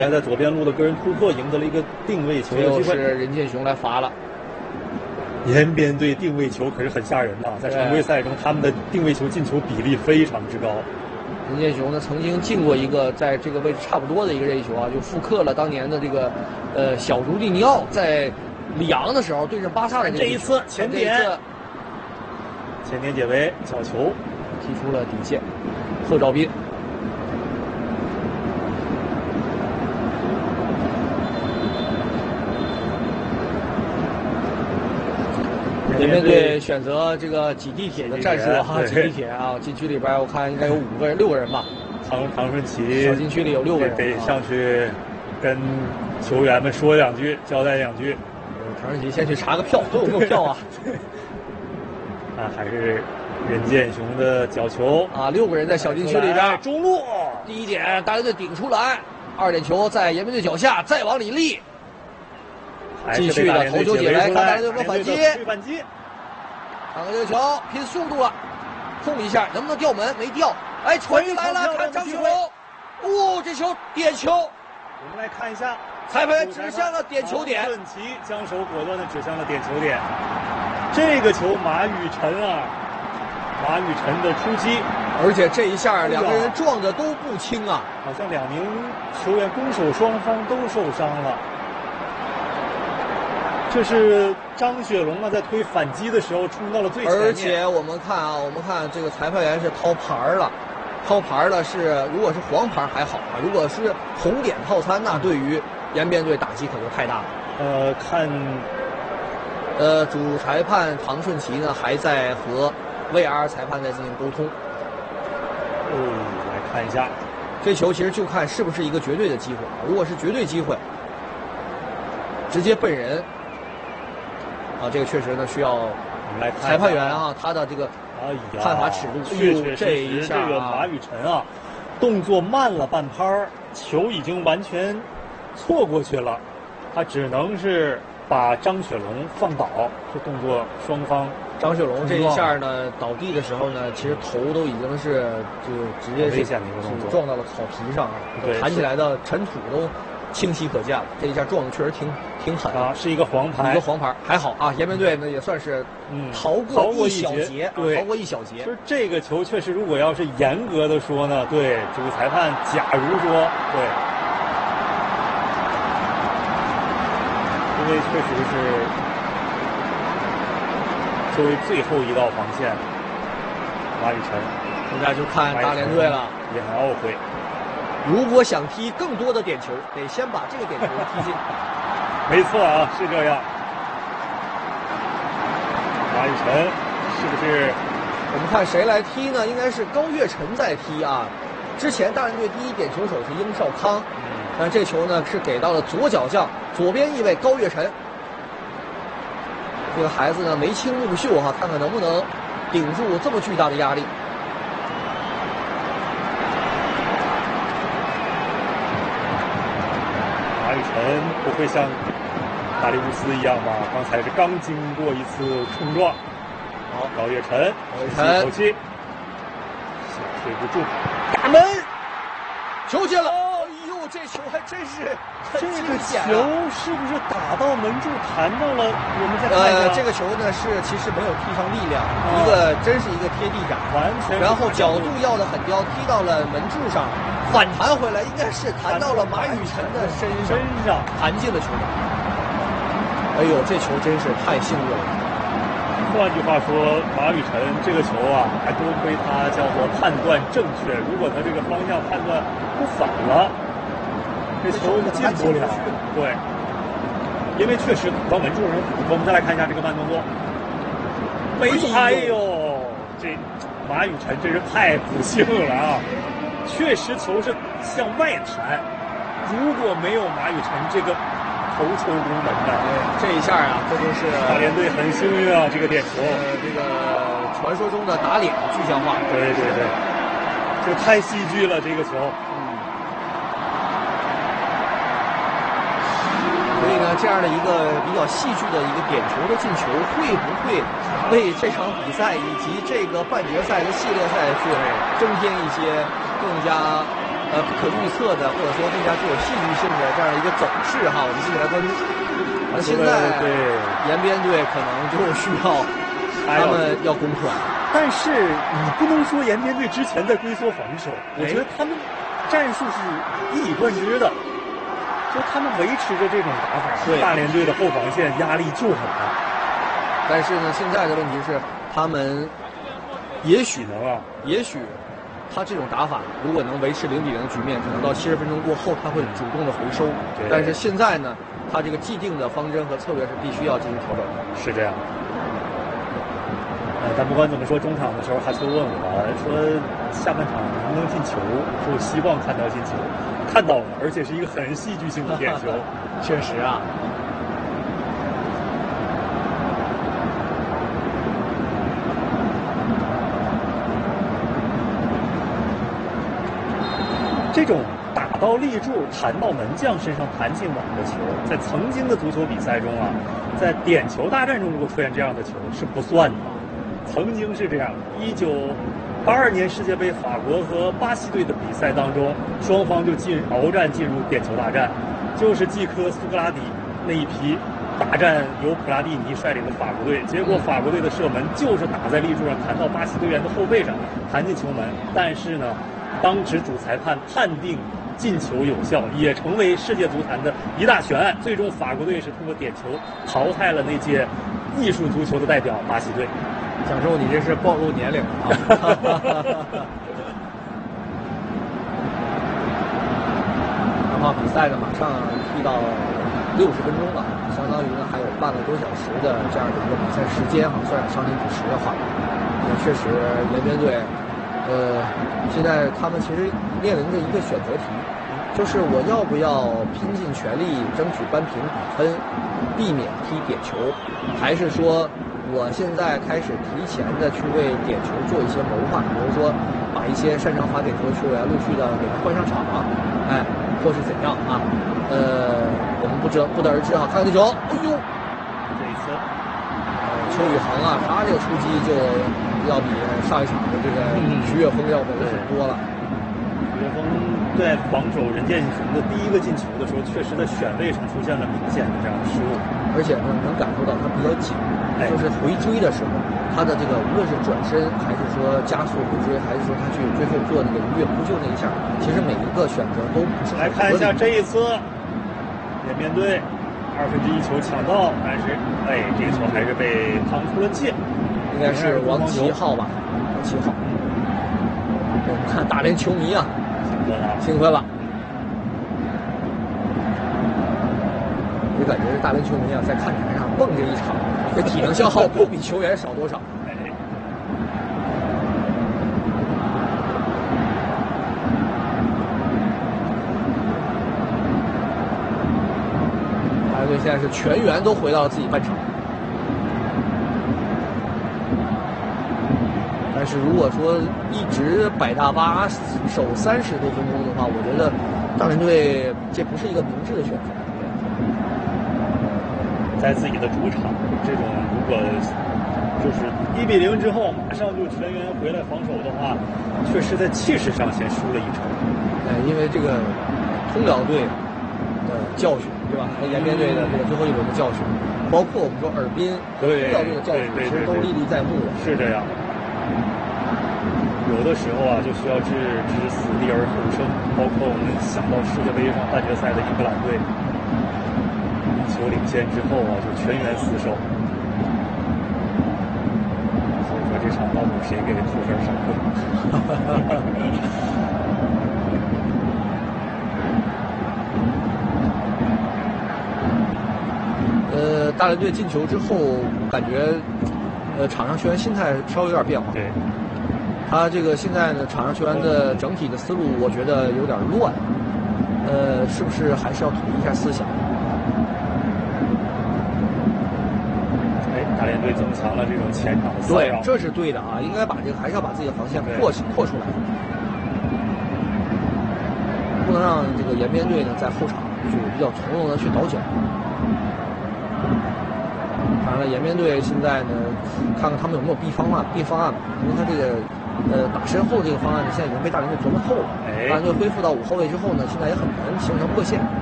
在左边路的个人突破赢得了一个定位球的机会， 是任建雄来罚了。 延边队定位球可是很吓人的，在常规赛中他们的定位球进球比例非常之高。 任建雄呢曾经进过一个在这个位置差不多的一个任意球啊，就复刻了当年的这个小儒蒂尼奥在里昂的时候对阵巴萨的这一次前点解围角球踢出了底线，贺兆斌。延边队选择这个挤地铁的战术啊，挤地铁啊，禁区里边我看应该有6个人吧。 唐顺奇小禁区里有6个人， 得上去跟球员们说2句，交代2句。 唐顺奇先去查个票，都有没有票啊？ 还是任建雄的角球啊，6个人在小禁区里边， 中路第一点大连队顶出来，2点球在延边队脚下，再往里立。继续的头球解围，看大连队有没有反击？看看这个球，拼速度了，碰一下能不能掉门？没掉。哎，传进来了，看张雪龙，这球点球。 我们来看一下， 裁判员指向了点球点。 顺奇将手果断的指向了点球点。这个球马宇辰的出击， 而且这一下2个人撞的都不轻啊， 好像2名球员攻守双方都受伤了。这是张雪龙在推反击的时候冲到了最前面， 而且我们看这个裁判员是掏牌了，是如果是黄牌还好啊，如果是红点套餐，那对于延边队打击可就太大了。主裁判唐顺奇呢还在和 VAR 裁判在进行沟通。 来看一下， 这球其实就看是不是一个绝对的机会，如果是绝对机会，直接奔人。这个确实呢需要裁判员他的这个判罚尺度。 这一下这个马宇辰动作慢了半拍，球已经完全错过去了，他只能是把张雪龙放倒。这动作双方， 张雪龙这一下呢倒地的时候呢，其实头都已经是就直接危险的一个动作， 撞到了草皮上弹起来的尘土都清晰可见了。这一下撞的确实挺狠是一个黄牌， 还好啊。延边队呢也算是逃过一小劫，逃过一小劫。 就是这个球确实，如果要是严格的说呢，对主裁判，假如说对，因为确实是作为最后一道防线，马宇辰， 现在就看大连队了， 也很懊悔。 如果想踢更多的点球，得先把这个点球踢进。 没错是这样。马宇辰是不是？ 我们看谁来踢呢？应该是高岳辰在踢啊。之前大连队第一点球手是殷少康，但这球呢是给到了左脚将左边翼卫高岳辰。这个孩子呢眉清目秀看看能不能顶住这么巨大的压力。 马宇辰不会像大利乌斯一样吧？刚才是刚经过一次冲撞。好，高岳辰一口气，小推不住，打门， 球进了！这球还真是这个球是不是打到门柱弹到了？我们再看一下， 这个球呢其实没有踢上力量，真是一个贴地斩， 完全。 然后角度要的很刁，踢到了门柱上，反弹回来应该是弹到了马宇辰的身上，弹进了球门。哎呦，这球真是太幸运了。 换句话说，马宇辰这个球还多亏他叫做判断正确。如果他这个方向判断不反了，这球进不了。对，因为确实到门柱上。我们再来看一下这个慢动作。哎呦，这马宇辰真是太不幸了确实球是向外弹，如果没有马宇辰这个头球攻门的， 这一下这就是大连队很幸运这个点球， 这个传说中的打脸具象化。 对，这太戏剧了，这个球。 所以呢，这样的一个比较戏剧的一个点球的进球，会不会为这场比赛以及这个半决赛的系列赛去增添一些更加不可预测的，或者说更加具有戏剧性的这样一个走势哈，我们继续来关注。现在延边队可能就需要他们要攻出来， 但是你不能说延边队之前在龟缩防守，我觉得他们战术是一以贯之的，就他们维持着这种打法，大连队的后防线压力就很大。 但是呢，现在的问题是，他们也许他这种打法如果能维持0-0的局面，可能到70分钟过后他会主动的回收。但是现在呢，他这个既定的方针和策略是必须要进行调整的。 是这样。但不管怎么说，中场的时候哈丘问我说，下半场能不能进球？说我希望看到进球，看到了，而且是一个很戏剧性的点球。 确实啊。 这种打到立柱、弹到门将身上弹进网的球，在曾经的足球比赛中啊，在点球大战中如果出现这样的球是不算的。曾经是这样，1982年世界杯法国和巴西队的比赛当中，双方就鏖战进入点球大战，就是季科、苏格拉底那一批打战由普拉蒂尼率领的法国队，结果法国队的射门就是打在立柱上，弹到巴西队员的后背上，弹进球门。但是呢，当时主裁判判定进球有效，也成为世界足坛的一大悬案。最终法国队是通过点球淘汰了那届艺术足球的代表巴西队。 蒋授，你这是暴露年龄啊！然后比赛呢，马上踢到60分钟了，相当于呢还有半个多小时的这样的一个比赛时间哈，算上伤停补时的话，确实延边队，现在他们其实面临着一个选择题，就是我要不要拼尽全力争取扳平比分，避免踢点球，还是说我现在开始提前的去为点球做一些谋划，比如说把一些擅长罚点球的球员陆续的给他换上场，或是怎样啊？我们不得而知啊。看看这球，哎呦， 这一次， 邱宇航啊，他这个出击就要比上一场的这个徐跃峰要稳很多了。 徐跃峰在防守任剑雄的第一个进球的时候，确实在选位上出现了明显的这样的失误， 而且呢，能感受到他比较紧，就是回追的时候，他的这个无论是转身，还是说加速回追，还是说他去最后做那个鱼跃扑救那一下，其实每一个选择都不是很合理。 来看一下这一次，延边队1/2球抢到，但是这个球还是被趟出了界， 应该是王琦浩吧？王琦浩。我们看大连球迷啊，辛苦了。就感觉是大连球迷啊，在看台上蹦这一场，这体能消耗不比球员少多少。大连队现在是全员都回到了自己半场。但是如果说一直摆大巴守30多分钟的话，我觉得大连队这不是一个明智的选择。 在自己的主场，这种如果就是1-0之后马上就全员回来防守的话，确实在气势上先输了一筹。 因为这个通辽队的教训，对吧？和延边队的这个最后一轮的教训，包括我们说尔滨和通辽队的教训，其实都历历在目的。 是这样。有的时候啊，就需要置之死地而后生。包括我们想到世界杯上半决赛的英格兰队，1球领先之后啊，就全员死守。所以说这场到底谁给出分上课？ 大连队进球之后，感觉场上球员心态稍微有点变化。 对。 他这个现在呢，场上球员的整体的思路，我觉得有点乱。是不是还是要统一一下思想？ 大连队增强了这种前场的骚扰。 对，这是对的啊，应该把这个还是要把自己的防线扩出来，不能让这个延边队呢在后场就比较从容的去倒脚。当然了，延边队现在呢，看看他们有没有 B 方案吧，因为他这个打身后这个方案呢，现在已经被大连队琢磨透了。大连队恢复到5后卫之后呢，现在也很难形成破线。